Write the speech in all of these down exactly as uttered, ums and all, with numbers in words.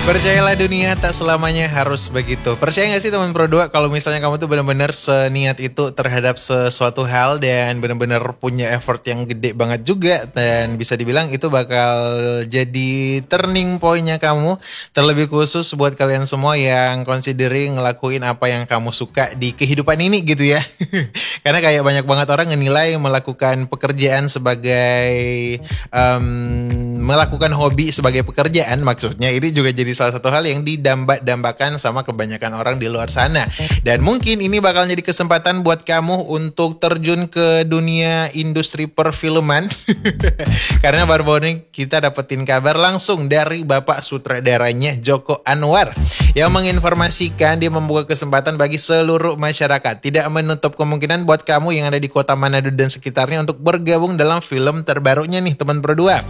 Percayalah dunia tak selamanya harus begitu. Percaya gak sih teman Pro dua kalau misalnya kamu tuh benar-benar seniat itu terhadap sesuatu hal dan benar-benar punya effort yang gede banget juga, dan bisa dibilang itu bakal jadi turning point-nya kamu, terlebih khusus buat kalian semua yang considering ngelakuin apa yang kamu suka di kehidupan ini gitu ya. Karena kayak banyak banget orang ngenilai melakukan pekerjaan sebagai um, melakukan hobi sebagai pekerjaan, maksudnya ini juga jadi salah satu hal yang didamba-dambakan sama kebanyakan orang di luar sana. Dan mungkin ini bakal jadi kesempatan buat kamu untuk terjun ke dunia industri perfilman. Karena baru-baru ini kita dapetin kabar langsung dari Bapak sutradaranya Joko Anwar yang menginformasikan dia membuka kesempatan bagi seluruh masyarakat, tidak menutup kemungkinan buat kamu yang ada di kota Manado dan sekitarnya untuk bergabung dalam film terbarunya nih teman Pro dua.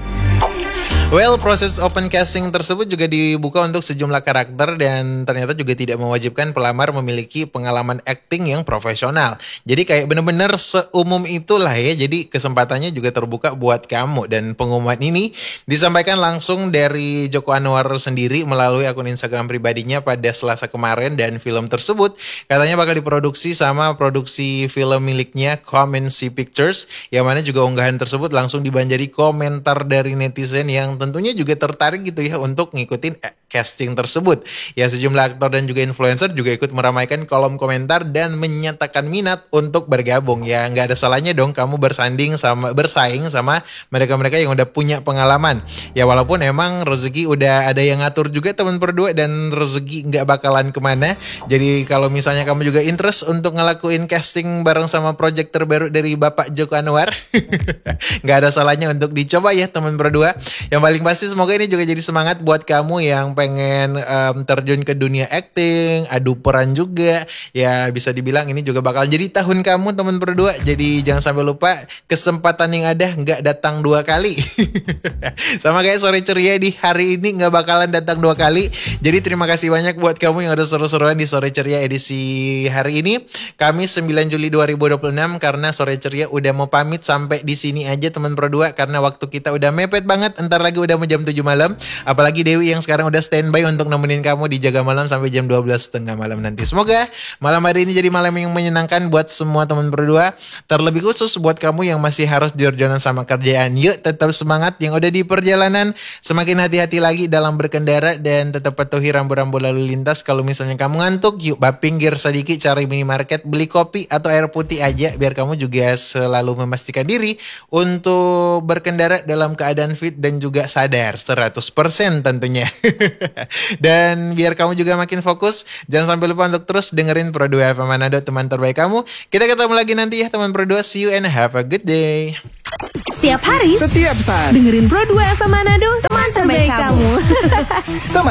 Well, proses open casting tersebut juga dibuka untuk sejumlah karakter dan ternyata juga tidak mewajibkan pelamar memiliki pengalaman acting yang profesional. Jadi kayak bener-bener seumum itulah ya, jadi kesempatannya juga terbuka buat kamu. Dan pengumuman ini disampaikan langsung dari Joko Anwar sendiri melalui akun Instagram pribadinya pada Selasa kemarin, dan film tersebut katanya bakal diproduksi sama produksi film miliknya Comency Pictures, yang mana juga unggahan tersebut langsung dibanjiri komentar dari netizen yang tentunya juga tertarik gitu ya untuk ngikutin casting tersebut. Ya, sejumlah aktor dan juga influencer juga ikut meramaikan kolom komentar dan menyatakan minat untuk bergabung. Ya, nggak ada salahnya dong kamu bersanding sama bersaing sama mereka-mereka yang udah punya pengalaman. Ya, walaupun emang rezeki udah ada yang ngatur juga teman Pro dua, dan rezeki nggak bakalan kemana. Jadi kalau misalnya kamu juga interest untuk ngelakuin casting bareng sama project terbaru dari Bapak Joko Anwar, nggak ada salahnya untuk dicoba ya teman Pro dua. Yang paling pasti semoga ini juga jadi semangat buat kamu yang pengen um, terjun ke dunia acting, adu peran juga. Ya, bisa dibilang ini juga bakal jadi tahun kamu teman Pro dua. Jadi jangan sampai lupa, kesempatan yang ada nggak datang dua kali. Sama kayak Sore Ceria di hari ini nggak bakalan datang dua kali. Jadi terima kasih banyak buat kamu yang udah seru-seruan di Sore Ceria edisi hari ini, Kamis sembilan Juli dua ribu dua puluh enam. Karena Sore Ceria udah mau pamit sampai di sini aja teman Pro dua, karena waktu kita udah mepet banget. Entar lagi udah mau jam tujuh malam. Apalagi Dewi yang sekarang udah standby untuk nemenin kamu di Jaga Malam sampai jam dua belas tiga puluh malam nanti. Semoga malam hari ini jadi malam yang menyenangkan buat semua teman Pro dua. Terlebih khusus buat kamu yang masih harus jorjonan sama kerjaan. Yuk tetap semangat, yang udah di perjalanan semakin hati-hati lagi dalam berkendara, dan tetap patuhi rambu-rambu lalu lintas. Kalau misalnya kamu ngantuk, yuk pinggir sedikit, cari minimarket, beli kopi atau air putih aja, biar kamu juga selalu memastikan diri untuk berkendara dalam keadaan fit dan juga sadar seratus persen tentunya. Dan biar kamu juga makin fokus, jangan sampai lupa untuk terus dengerin Pro dua F M Manado, teman terbaik kamu. Kita ketemu lagi nanti ya teman Pro dua. See you and have a good day. Setiap hari, setiap saat, dengerin Pro dua F M Manado, teman terbaik kamu.